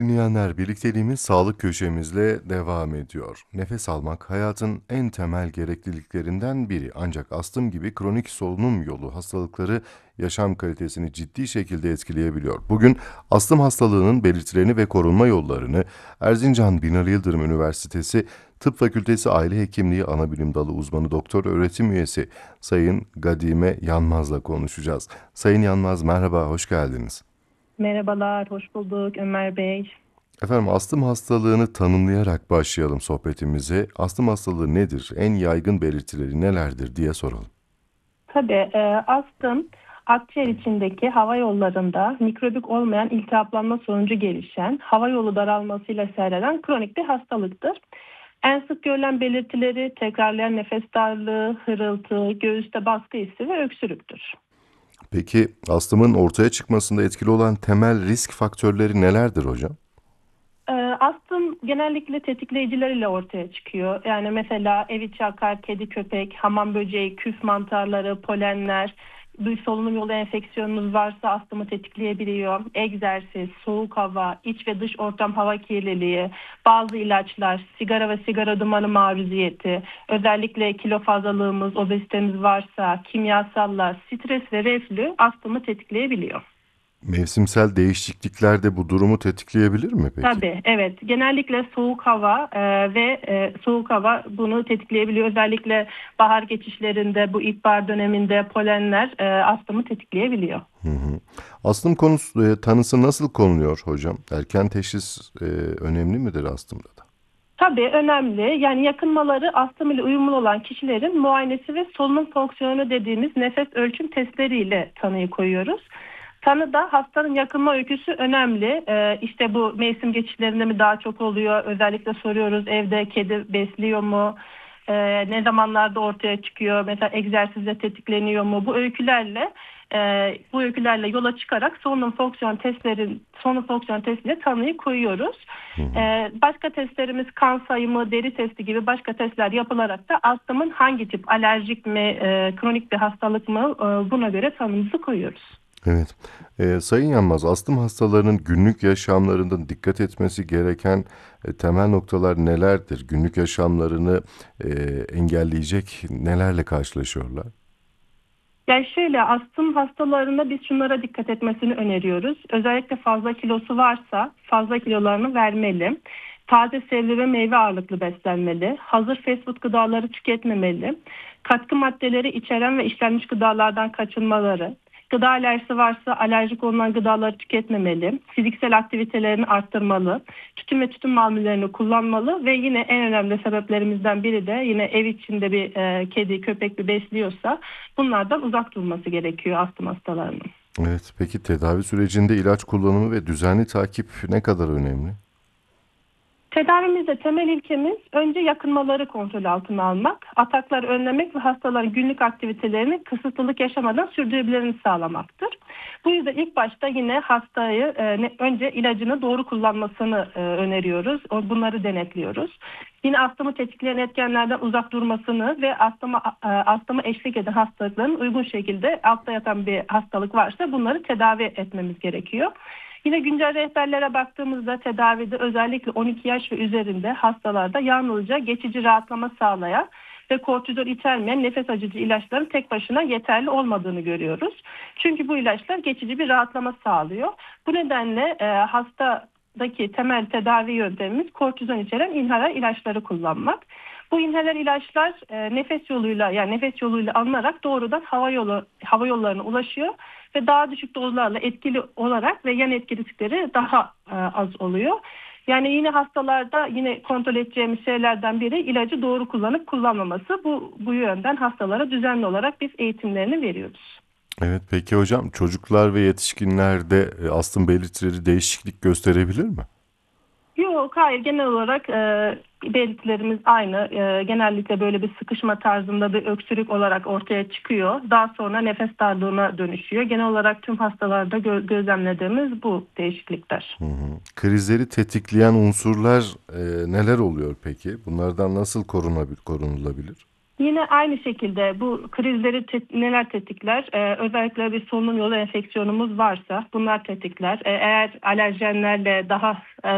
Dinleyenler, birlikteliğimiz sağlık köşemizle devam ediyor. Nefes almak hayatın en temel gerekliliklerinden biri. Ancak astım gibi kronik solunum yolu hastalıkları yaşam kalitesini ciddi şekilde etkileyebiliyor. Bugün astım hastalığının belirtilerini ve korunma yollarını Erzincan Binali Yıldırım Üniversitesi Tıp Fakültesi Aile Hekimliği Anabilim Dalı uzmanı doktor öğretim üyesi Sayın Gadime Yanmaz'la konuşacağız. Sayın Yanmaz, merhaba, hoş geldiniz. Merhabalar, hoş bulduk Ömer Bey. Efendim, astım hastalığını tanımlayarak başlayalım sohbetimize. Astım hastalığı nedir? En yaygın belirtileri nelerdir diye soralım. Tabii astım akciğer içindeki hava yollarında mikrobik olmayan iltihaplanma sonucu gelişen, hava yolu daralmasıyla seyreden kronik bir hastalıktır. En sık görülen belirtileri tekrarlayan nefes darlığı, hırıltı, göğüste baskı hissi ve öksürüktür. Peki astımın ortaya çıkmasında etkili olan temel risk faktörleri nelerdir hocam? Astım genellikle tetikleyiciler ile ortaya çıkıyor. Yani mesela ev içi akar, kedi, köpek, hamam böceği, küf mantarları, polenler, bir solunum yolu enfeksiyonunuz varsa astımı tetikleyebiliyor. Egzersiz, soğuk hava, iç ve dış ortam hava kirliliği, bazı ilaçlar, sigara ve sigara dumanı maruziyeti, özellikle kilo fazlalığımız, obezitemiz varsa, kimyasallar, stres ve reflü astımı tetikleyebiliyor. Mevsimsel değişiklikler de bu durumu tetikleyebilir mi peki? Tabii, evet. Genellikle soğuk hava soğuk hava bunu tetikleyebiliyor. Özellikle bahar geçişlerinde, bu ilkbahar döneminde polenler astımı tetikleyebiliyor. Hı hı. Astım konusu, tanısı nasıl konuluyor hocam? Erken teşhis önemli midir astımda da? Tabii önemli. Yani yakınmaları astım ile uyumlu olan kişilerin muayenesi ve solunum fonksiyonu dediğimiz nefes ölçüm testleriyle tanıyı koyuyoruz. Tanıda hastanın yakınma öyküsü önemli. İşte bu mevsim geçişlerinde mi daha çok oluyor? Özellikle soruyoruz, evde kedi besliyor mu? Ne zamanlarda ortaya çıkıyor? Mesela egzersizle tetikleniyor mu? Bu öykülerle yola çıkarak solunum fonksiyon testiyle tanıyı koyuyoruz. Hı hı. Başka testlerimiz kan sayımı, deri testi gibi başka testler yapılarak da astımın hangi tip, alerjik mi, kronik bir hastalık mı, buna göre tanımızı koyuyoruz. Evet. Sayın Yanmaz, astım hastalarının günlük yaşamlarında dikkat etmesi gereken temel noktalar nelerdir? Günlük yaşamlarını e, engelleyecek nelerle karşılaşıyorlar? Yani şöyle, astım hastalarında biz şunlara dikkat etmesini öneriyoruz. Özellikle fazla kilosu varsa fazla kilolarını vermeli. Taze sebze ve meyve ağırlıklı beslenmeli. Hazır fast food gıdaları tüketmemeli. Katkı maddeleri içeren ve işlenmiş gıdalardan kaçınmaları. Gıda alerjisi varsa alerjik olunan gıdaları tüketmemeli. Fiziksel aktivitelerini arttırmalı. Tütün ve tütün mamullerini kullanmalı ve yine en önemli sebeplerimizden biri de yine ev içinde bir kedi, köpek bir besliyorsa bunlardan uzak durması gerekiyor astım hastalarının. Evet, peki tedavi sürecinde ilaç kullanımı ve düzenli takip ne kadar önemli? Tedavimizde temel ilkemiz önce yakınmaları kontrol altına almak, atakları önlemek ve hastaların günlük aktivitelerini kısıtlılık yaşamadan sürdürebilmelerini sağlamaktır. Bu yüzden ilk başta yine hastayı önce ilacını doğru kullanmasını öneriyoruz. Bunları denetliyoruz. Yine astımı tetikleyen etkenlerden uzak durmasını ve astıma eşlik eden hastalıkların uygun şekilde altta yatan bir hastalık varsa bunları tedavi etmemiz gerekiyor. Yine güncel rehberlere baktığımızda tedavide özellikle 12 yaş ve üzerinde hastalarda yalnızca geçici rahatlama sağlayan ve kortizol içermeyen nefes açıcı ilaçların tek başına yeterli olmadığını görüyoruz. Çünkü bu ilaçlar geçici bir rahatlama sağlıyor. Bu nedenle hastadaki temel tedavi yöntemimiz kortizon içeren inhaler ilaçları kullanmak. Bu inhaler ilaçlar nefes yoluyla alınarak doğrudan hava yollarına ulaşıyor ve daha düşük dozlarla etkili olarak ve yan etki riskleri daha az oluyor. Yani yine hastalarda yine kontrol edeceğimiz şeylerden biri ilacı doğru kullanıp kullanmaması. Bu yönden hastalara düzenli olarak biz eğitimlerini veriyoruz. Evet, peki hocam, çocuklar ve yetişkinlerde astım belirtileri değişiklik gösterebilir mi? Yok, hayır, genel olarak belirtilerimiz aynı. Genellikle böyle bir sıkışma tarzında bir öksürük olarak ortaya çıkıyor. Daha sonra nefes darlığına dönüşüyor. Genel olarak tüm hastalarda gözlemlediğimiz bu değişiklikler. Hı hı. Krizleri tetikleyen unsurlar neler oluyor peki? Bunlardan nasıl korunulabilir? Yine aynı şekilde bu krizleri neler tetikler? Özellikle bir solunum yolu enfeksiyonumuz varsa bunlar tetikler. Eğer alerjenlerle daha